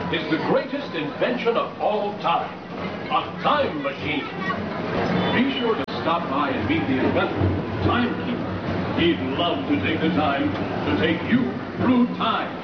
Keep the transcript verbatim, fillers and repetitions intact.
is the greatest invention of all time, a time machine. Be sure to stop by and meet the inventor, Timekeeper. He'd love to take the time to take you through time.